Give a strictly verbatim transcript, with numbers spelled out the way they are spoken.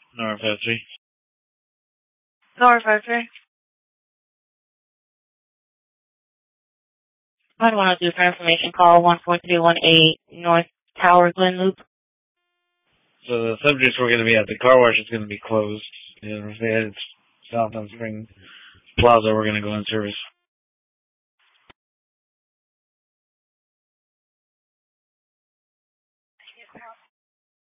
Nora five three. Nora five three. I want to do for information call one four three one eight North Tower Glen Loop. So the subjects we're going to be at, the car wash is going to be closed. And if they had South on Spring Plaza, we're going to go in service.